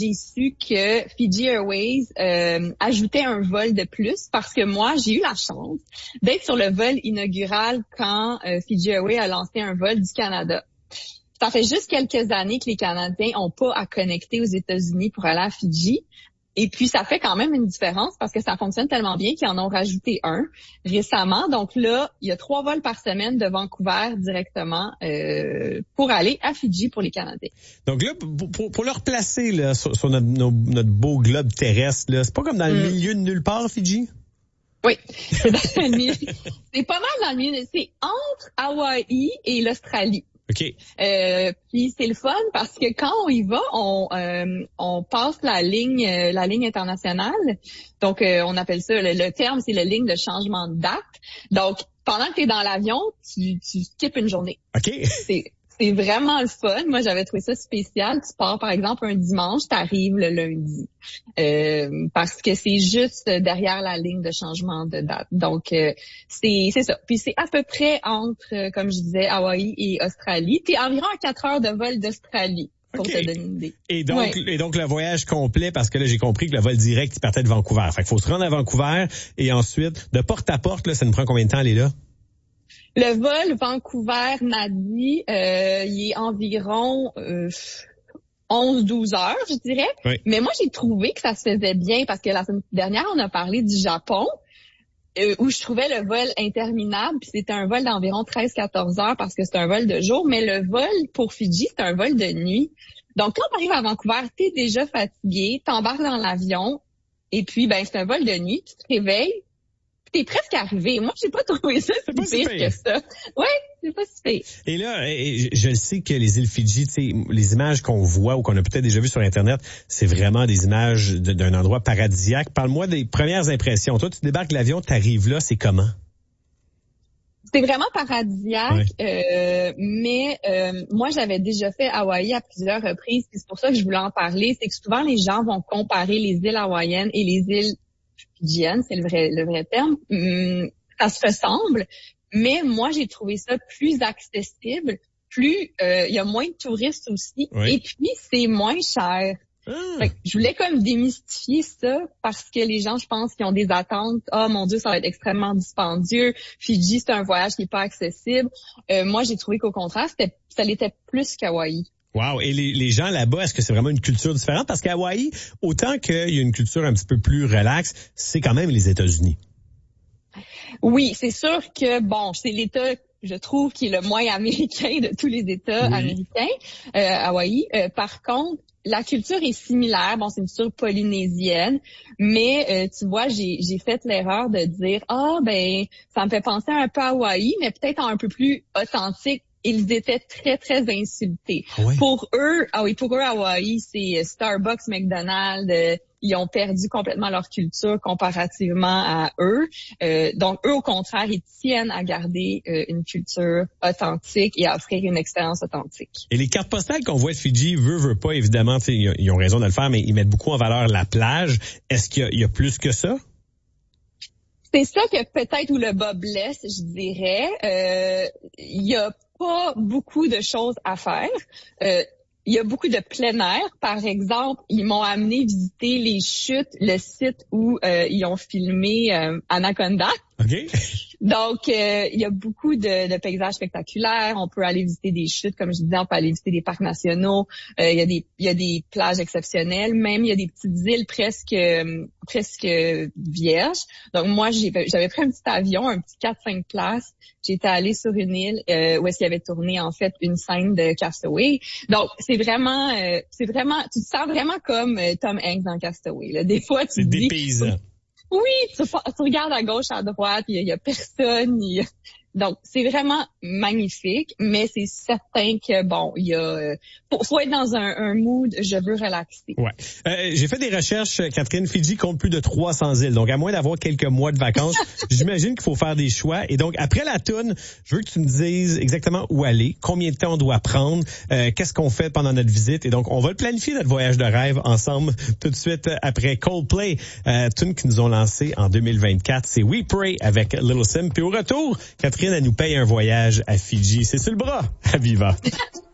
j'ai su que Fiji Airways ajoutait un vol de plus parce que moi, j'ai eu la chance d'être sur le vol inaugural quand Fiji Airways a lancé un vol du Canada. Ça fait juste quelques années que les Canadiens ont pas à connecter aux États-Unis pour aller à Fidji. Et puis, ça fait quand même une différence parce que ça fonctionne tellement bien qu'ils en ont rajouté un récemment. Donc là, il y a 3 vols par semaine de Vancouver directement pour aller à Fidji pour les Canadiens. Donc là, pour le replacer là, sur notre beau globe terrestre, là, c'est pas comme dans le milieu de nulle part, Fidji? Oui, c'est dans le milieu. C'est pas mal dans le milieu. C'est entre Hawaï et l'Australie. OK. Puis c'est le fun parce que quand on y va, on passe la ligne internationale. Donc on appelle ça le terme, c'est la ligne de changement de date. Donc pendant que tu es dans l'avion, tu skippes une journée. OK. C'est vraiment le fun. Moi, j'avais trouvé ça spécial. Tu pars, par exemple, un dimanche, tu arrives le lundi. Parce que c'est juste derrière la ligne de changement de date. Donc, c'est ça. Puis c'est à peu près entre, comme je disais, Hawaï et Australie. T'es environ à 4 heures de vol d'Australie. Pour te donner une idée. Et donc le voyage complet, parce que là, j'ai compris que le vol direct, il partait de Vancouver. Fait qu'il faut se rendre à Vancouver et ensuite, de porte à porte, là, ça nous prend combien de temps aller là? Le vol Vancouver m'a dit, il est environ 11-12 heures, je dirais. Oui. Mais moi, j'ai trouvé que ça se faisait bien parce que la semaine dernière, on a parlé du Japon, où je trouvais le vol interminable. Puis c'était un vol d'environ 13-14 heures parce que c'est un vol de jour. Mais le vol pour Fidji, c'est un vol de nuit. Donc, quand tu arrives à Vancouver, t'es déjà fatigué, t'embarques dans l'avion. Et puis, c'est un vol de nuit. Tu te réveilles. T'es presque arrivé. Moi, j'ai pas trouvé ça si pire que ça. Ouais, c'est pas si pire. Et là, je sais que les îles Fidji, tu sais, les images qu'on voit ou qu'on a peut-être déjà vues sur Internet, c'est vraiment des images d'un endroit paradisiaque. Parle-moi des premières impressions. Toi, tu débarques de l'avion, t'arrives là, c'est comment? C'est vraiment paradisiaque, ouais. mais moi, j'avais déjà fait Hawaï à plusieurs reprises. C'est pour ça que je voulais en parler. C'est que souvent, les gens vont comparer les îles hawaïennes et les îles fidjiennes, c'est le vrai terme. Ça se ressemble, mais moi, j'ai trouvé ça plus accessible, il y a moins de touristes aussi, oui. Et puis c'est moins cher. Fait que je voulais comme démystifier ça parce que les gens, je pense, qui ont des attentes. Oh mon Dieu, ça va être extrêmement dispendieux. Fidji, c'est un voyage qui est pas accessible. Moi, j'ai trouvé qu'au contraire, ça l'était plus qu'Hawaï. Wow. Et les gens là-bas, est-ce que c'est vraiment une culture différente? Parce qu'à Hawaï, autant qu'il y a une culture un petit peu plus relaxe, c'est quand même les États-Unis. Oui, c'est sûr que, c'est l'État, je trouve, qui est le moins américain de tous les États américains, Hawaï. Par contre, la culture est similaire. C'est une culture polynésienne, mais tu vois, j'ai fait l'erreur de dire, ça me fait penser un peu à Hawaï, mais peut-être un peu plus authentique. Ils étaient très, très insultés. Oui. Pour eux, Hawaï, c'est Starbucks, McDonald's, ils ont perdu complètement leur culture comparativement à eux. Donc, eux, au contraire, ils tiennent à garder une culture authentique et à offrir une expérience authentique. Et les cartes postales qu'on voit de Fidji, veut pas, évidemment, ils ont raison de le faire, mais ils mettent beaucoup en valeur la plage. Est-ce qu'il y a plus que ça? C'est ça que peut-être où le bas blesse, je dirais. Il y a pas beaucoup de choses à faire. Il y a beaucoup de plein air. Par exemple, ils m'ont amené visiter les chutes, le site où ils ont filmé Anaconda. Okay. Donc, il y a beaucoup de paysages spectaculaires. On peut aller visiter des chutes, comme je disais, on peut aller visiter des parcs nationaux. Il y a des plages exceptionnelles. Même, il y a des petites îles presque vierges. Donc, moi, j'avais pris un petit avion, un petit 4-5 places. J'étais allée sur une île où est-ce qu'il y avait tourné, en fait, une scène de Castaway. Donc, c'est vraiment, tu te sens vraiment comme Tom Hanks dans Castaway, là. Des fois, tu te dis... C'est dépaysant. Oui, tu regardes à gauche, à droite, il y a personne. Donc, c'est vraiment magnifique, mais c'est certain que, il y a... faut être dans un mood, je veux relaxer. Ouais. J'ai fait des recherches, Catherine. Fidji compte plus de 300 îles. Donc, à moins d'avoir quelques mois de vacances, j'imagine qu'il faut faire des choix. Et donc, après la toune, je veux que tu me dises exactement où aller, combien de temps on doit prendre, qu'est-ce qu'on fait pendant notre visite. Et donc, on va le planifier, notre voyage de rêve, ensemble, tout de suite après Coldplay, tune qu'ils nous ont lancé en 2024. C'est We Pray avec Little Sim. Puis au retour, Catherine, elle nous paye un voyage à Fidji. C'est sur le bras, à Viva.